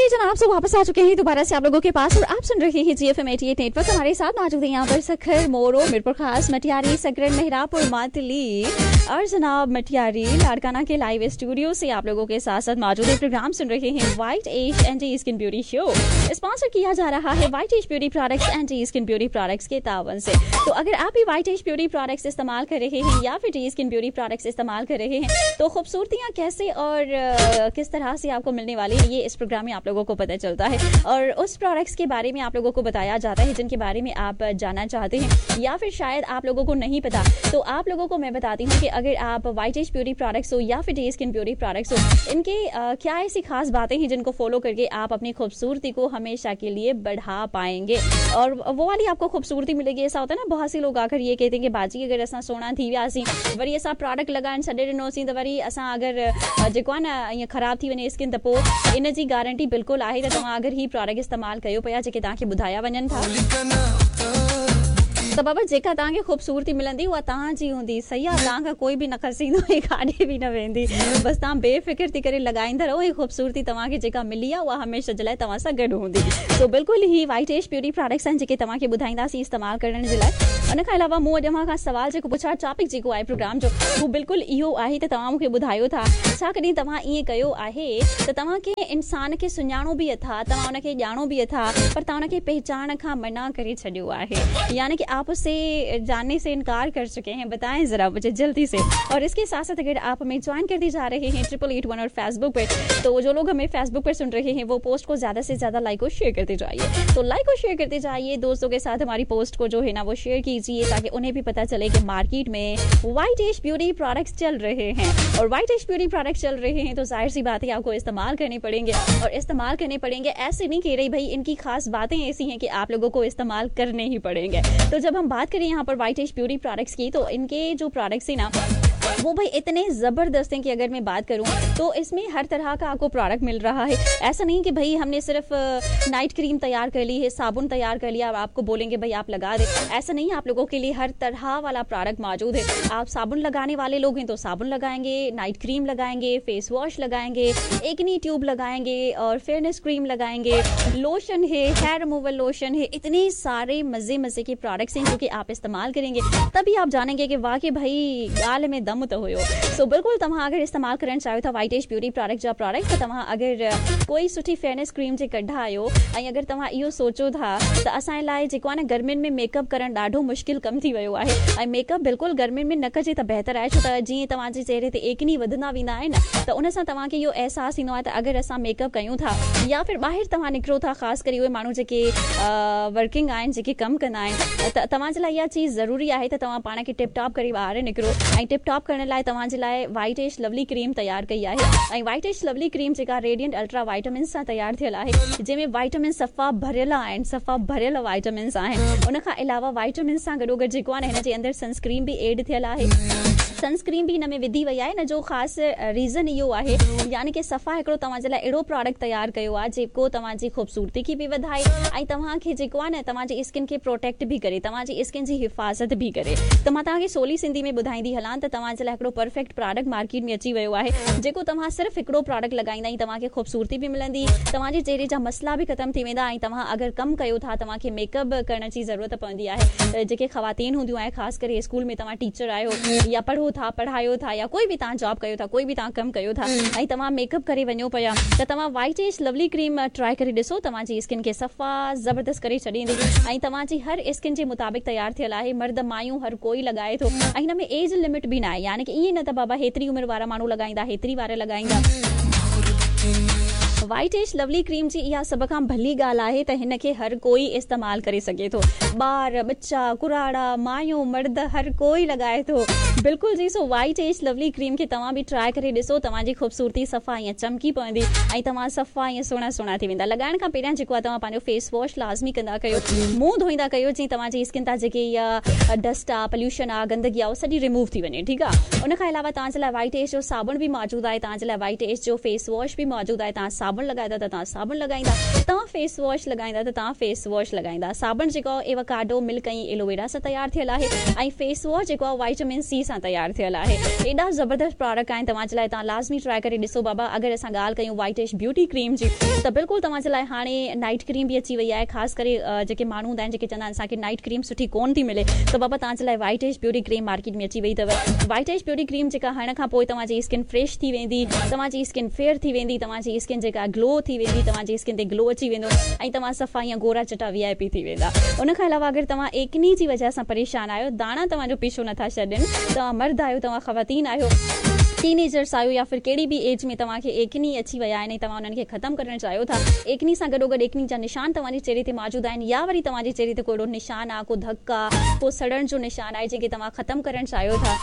Okay जनाब, सब वापस आ चुके हैं दोबारा से आप लोगों के पास और आप सुन रहे हैं GFM 88 नेटवर्क। हमारे साथ मौजूद है यहाँ पर सखर, मोरो, मिरपुर खास, मटियारी, सकरन, मेहरापुर, मातली और जनाब मटियारी लाड़काना के लाइव स्टूडियो से आप लोगों के साथ साथ मौजूद है। प्रोग्राम सुन रहे हैं white age anti skin beauty show, sponsor किया जा रहा है white age beauty products anti skin beauty products के तावन से। तो अगर आप भी व्हाइट एज ब्यूटी प्रोडक्ट्स इस्तेमाल कर रहे हैं या फिर स्किन ब्यूटी प्रोडक्ट्स इस्तेमाल कर रहे हैं तो खूबसूरतियाँ कैसे और किस तरह से आपको मिलने वाली है ये इस प्रोग्राम में आप लोगों को पता चलता है और उस प्रोडक्ट्स के बारे में आप लोगों को बताया जाता है जिनके बारे में आप जानना चाहते हैं या फिर शायद आप लोगों को नहीं पता। तो आप लोगों को मैं बताती हूँ कि अगर आप व्हाइट एज ब्यूटी प्रोडक्ट्स हो या फिर स्किन ब्यूटी प्रोडक्ट्स हो, इनके क्या ऐसी खास बातें हैं जिनको फॉलो करके आप अपनी खूबसूरती को हमेशा के लिए बढ़ा पाएंगे और वो वाली आपको खूबसूरती मिलेगी। ऐसा होता है ना, बहुत से लोग आकर ये कहते हैं कि बाजी अगर असां सोना थी वियासीं वरी असां प्रोडक्ट लगाइण छॾे ॾिनोसीं त वरी असां अगर जेको आहे न ईअं ख़राब थी वञे स्किन त पोइ इन जी गारंटी बिल्कुलु आहे त तव्हां अगर ही प्रोडक्ट इस्तेमाल कयो पिया जेके तव्हांखे ॿुधाया वञनि था त बाबा जेका तव्हांखे खूबसूरती मिलंदी उहा तव्हांजी हूंदी। सही आहे, तव्हांखां कोई बि न खसींदो ऐं काॾे बि न वेंदी। बसि तव्हां बेफ़िक्र थी करे लॻाईंदा रहो ऐं खूबसूरती तव्हांखे जेका मिली आहे उहा हमेशह जे लाइ तव्हां सां गॾु हूंदी। तो बिल्कुलु ही व्हाइट एज ब्यूटी प्रोडक्ट्स आहिनि जेके तव्हांखे ॿुधाईंदासीं इस्तेमालु करण जे लाइ। उन खां अलावा मूं अॼु खां सवाल जेको पुछा, टॉपिक जेको आहे प्रोग्राम जो उहो बिल्कुलु इहो आहे त तव्हां मूंखे ॿुधायो था छा कॾहिं तव्हां ईअं कयो आहे त तव्हांखे इंसान खे सुञाणो बि अथा, तव्हां उनखे ॼाणो बि अथा पर तव्हां उनखे पहचान खां मना करे छॾियो आहे, यानी कि आप उससे जानने से इनकार कर चुके हैं। बताएं जरा मुझे जल्दी से। और इसके साथ साथ अगर आप हमें ज्वाइन करते जा रहे हैं 8881 और फेसबुक पर, तो जो लोग हमें फेसबुक पर सुन रहे हैं वो पोस्ट को ज्यादा से ज्यादा लाइक और शेयर करते जाइए। तो लाइक और शेयर करते जाइए, दोस्तों के साथ हमारी पोस्ट को जो है ना वो शेयर कीजिए ताकि उन्हें भी पता चले कि मार्केट में व्हाइट एज ब्यूटी प्रोडक्ट्स चल रहे हैं और व्हाइट एज ब्यूटी प्रोडक्ट्स चल रहे हैं तो जाहिर सी बात है आपको इस्तेमाल करने पड़ेंगे और इस्तेमाल करने पड़ेंगे। ऐसे नहीं कह रही भाई, इनकी खास बातें ऐसी हैं कि आप लोगों को इस्तेमाल करने ही पड़ेंगे। तो जब हम बात करें यहाँ पर व्हाइट एज ब्यूटी प्रोडक्ट्स की तो इनके जो प्रोडक्ट्स है ना वो भाई इतने ज़बरदस्त हैं कि अगर मैं बात करूं तो इसमें हर तरह का आपको प्रोडक्ट मिल रहा है। ऐसा नहीं कि भाई हमने सिर्फ नाइट क्रीम तैयार कर ली है, साबुन तैयार कर लिया, आपको बोलेंगे भाई आप लगा दे, ऐसा नहीं है। आप लोगों के लिए हर तरह वाला प्रोडक्ट मौजूद है। आप साबुन लगाने वाले लोग हैं तो साबुन लगाएंगे, नाइट क्रीम लगाएंगे, फेस वॉश लगाएंगे, एक्नी ट्यूब लगाएंगे और फेयरनेस क्रीम लगाएंगे, लोशन है, हेयर रिमूवल लोशन है, इतने सारे मज़े मज़े के प्रोडक्ट्स हैं जो कि आप इस्तेमाल करेंगे तभी आप जानेंगे कि वाकई भाई गाल में दम तो हुयो। सो बिल्कुल तव्हां अगर इस्तेमाल करण चाहियो था व्हाइट एज ब्यूटी प्रोडक्ट जा प्रोडक्ट त तव्हां अगर कोई सुठी फेयरनेस क्रीम जे कढा आहियो ऐं अगर तव्हां इहो सोचो था त असांजे लाइ जेको आहे न गर्मियुनि में मेकअप करणु ॾाढो मुश्किल कमु थी वियो आहे ऐं मेकअप बिल्कुलु गर्मियुनि में न कजे त बहितर आहे, छो त जीअं तव्हांजे चेहरे ते एकनी वधंदा वेंदा आहिनि त उन सां तव्हांखे इहो अहसासु थींदो आहे त अगरि असां मेकअप कयूं था या फिर ॿाहिरि तव्हां निकिरो था, ख़ासि करे उहे माण्हू जेके वर्किंग आहिनि, जेके कमु कंदा आहिनि, त तव्हांजे लाइ इहा चीज़ ज़रूरी आहे त तव्हां पाण खे टिप टॉप करे ॿाहिरि निकिरो ऐं टिप टॉप करण लाइ तव्हांजे लाइ व्हाइट एज लवली क्रीम तैयार कई आहे ऐं व्हाइट एज लवली क्रीम जेका रेडियंट अल्ट्रा वाइटामिन सां तैयार थियल आहे जंहिंमें वाइटामिन सफ़ा भरियल आहिनि, सफ़ा भरियल वाइटामिन्स आहिनि। उन खां अलावा वाइटामिन सां गॾोगॾु जेको आहे न हिन जे अंदरि सनस्क्रीन बि एड थियल आहे। सनस्क्रीन भी हिन में विधी वई आहे न, जो ख़ासि रीज़न इहो आहे यानी कि सफ़ा हिकिड़ो तव्हांजे लाइ अहिड़ो प्रोडक्ट तैयार कयो आहे जेको तव्हांजी ख़ूबसूरती खे बि वधाए ऐं तव्हांखे जेको आहे न तव्हांजी स्किन खे प्रोटेक्ट बि करे, तव्हांजी स्किन जी हिफ़ाज़त बि करे। त मां तव्हांखे सोली सिंधी में ॿुधाईंदी हलां त तव्हांजे लाइ हिकिड़ो परफेक्ट प्रोडक्ट मार्केट में अची वियो आहे जेको तव्हां सिर्फ़ु हिकिड़ो प्रोडक्ट लॻाईंदा ऐं तव्हांखे ख़ूबसूरती बि मिलंदी, तव्हांजे चेहरे जा मसला बि ख़तमु थी वेंदा ऐं तव्हां अगरि कमु कयो था, तव्हांखे मेकअप करण जी ज़रूरत पवंदी आहे। जेके ख़वातीन हूंदियूं आहिनि, ख़ासि करे स्कूल में तव्हां टीचर आहियो या पढ़ायो था या कोई भी तव्हां जॉब कयो था, कोई भी तव्हां कमु कयो था ऐं तव्हां मेकअप करे वञो पिया त तव्हां white age lovely cream try करे ॾिसो, तव्हांजी स्किन खे सफ़ा ज़बरदस्त करे छॾींदी ऐं तव्हांजी हर स्किन जे मुताबिक़ तैयार थियल आहे। मर्द मायूं हर कोई लॻाए थो ऐं हिन में एज लिमिट बि न आहे, यानी कि ईअं न त बाबा हेतिरी उमिरि वारा माण्हू लॻाईंदा, हेतिरी वारा लॻाईंदा। व्हाइट एज लवली क्रीम जी इहा सभ खां भली ॻाल्हि आहे त हिन खे हर कोई इस्तेमाल करे सघे थो, ॿार बच्चा कुराड़ा मायूं मर्द हर कोई लॻाए थो। बिल्कुलु जी। सो व्हाइट एज लवली क्रीम खे तव्हां बि ट्राई करे ॾिसो, तव्हांजी ख़ूबसूरती सफ़ा ईअं चमकी पवंदी ऐं तव्हां सफ़ा ईअं सुहिणा सुहिणा थी वेंदा। लॻाइण खां पहिरियां जेको आहे तव्हां पंहिंजो फेस वॉश लाज़मी कंदा कयो, मुंहुं धोईंदा कयो जीअं तव्हांजी स्किन तां जेके इहा डस्ट आहे, पोल्यूशन आहे, गंदगी आहे उहो सॼी रिमूव थी वञे, ठीकु आहे। उन खां अलावा तव्हांजे लाइ व्हाइट एज जो साबुण बि मौजूदु आहे, तव्हांजे लाइ व्हाइट एज जो फेस वॉश बि मौजूदु आहे। तव्हां साबुण लॻाईंदा त तव्हां साबुण लॻाईंदा, तव्हां फेस वॉश लॻाईंदा त तव्हां फेस वॉश लॻाईंदा। साबुण जेको एवोकाडो मिल्क ऐं एलोवेरा सां तयारु थियल आहे ऐं फेस वॉश जेको आहे विटामिन सी सां तयारु थियल आहे। एॾा ज़बरदस्त प्रोडक्ट आहिनि तव्हांजे लाइ, तव्हां लाज़मी ट्राई करे ॾिसो बाबा। अगरि असां ॻाल्हि कयूं वाइटिश ब्यूटी क्रीम जी त बिल्कुलु तव्हांजे लाइ हाणे नाइट क्रीम बि अची वई आहे। ख़ासि करे जेके माण्हू हूंदा आहिनि जेके चवंदा आहिनि असांखे नाइट क्रीम सुठी कोन थी मिले, त बाबा तव्हांजे लाइ वाइटिश ब्यूटी क्रीम मार्केट में अची वई अथव। वाइटिश ब्यूटी क्रीम जेका हणण खां पोइ तव्हांजी स्किन फ्रेश थी वेंदी, तव्हांजी स्किन फेयर थी वेंदी, तव्हांजी स्किन जेका ग्लो थी वेंदी, तव्हांजी स्किन ते ग्लो अची वेंदो ऐं तव्हां सफ़ा ईअं गोरा चटा VIP थी वेंदा। उन खां अलावा अगरि तव्हां एकनी जी वजह सां परेशान आहियो, दाणा तव्हांजो पीछो नथा छॾनि, तव्हां मर्द आहियो, तव्हां ख़वातीन आहियो, टीनेजर्स आहियो या फिर कहिड़ी बि एज में तव्हांखे एकनी अची विया आहिनि, तव्हां उन्हनि खे ख़तमु करणु चाहियो था, एकनी सां गॾोगॾु एकनी जा निशान तव्हांजे चेहरे ते मौजूदु आहिनि या वरी तव्हांजे चेहरे ते कोई निशान आहे, को धक आहे, को सड़ण जो निशान आहे जंहिंखे तव्हां ख़तमु करणु चाहियो था,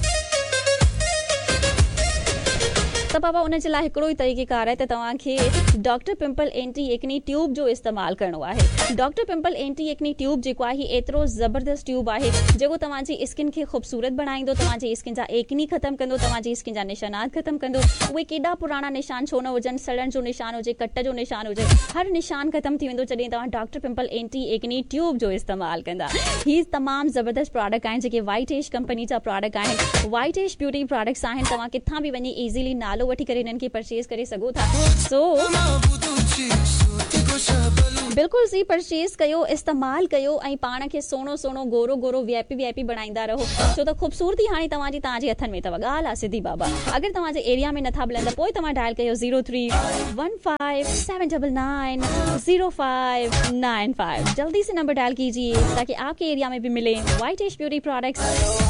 त बाबा उन जे लाइ हिकिड़ो ई तरीक़ेकार आहे त तव्हांखे डॉक्टर पिंपल एंटी एकनी ट्यूब जो इस्तेमालु करणो आहे। डॉक्टर पिंपल एंटी एकनी ट्यूब जेको आहे एतिरो ज़बरदस्त ट्यूब आहे जेको तव्हांजी स्किन खे ख़ूबसूरत बणाईंदो, तव्हांजी स्किन जा एकनी ख़तमु कंदो, तव्हांजी स्किन जा निशानात ख़तमु कंदो। उहे केॾा पुराणा निशान छो न हुजनि, सड़न जो निशान हुजे, कट जो निशान हुजे, हर निशान ख़तमु थी वेंदो जॾहिं तव्हां डॉक्टर पिंपल एंटी एकनी ट्यूब जो इस्तेमालु कंदा। ही तमामु ज़बरदस्त प्रोडक्ट आहिनि जेके वाइटेश कंपनी जा प्रोडक्ट आहिनि, वाइटेश ब्यूटी प्रोडक्ट्स आहिनि। तव्हां किथां बि वञी इज़ीली नालो वठी करे इन्हनि खे परचेज करे सघो था। बिल्कुलु सी परचेज कयो, इस्तेमालु कयो ऐं पाण खे सोनो सोनो गोरो गोरो VIP बणाईंदा रहो, छो त ख़ूबसूरती हाणे तव्हांजे हथनि में अथव। ॻाल्हि आहे सिधी बाबा। अगरि तव्हांजे एरिया में नथा मिलनि त पोइ तव्हां डायल कयो 031570590595। जल्दी से नंबर डायल कीजिए ताकि आपके एरिया में भी मिले वाइटेश ब्यूटी प्रोडक्ट्स।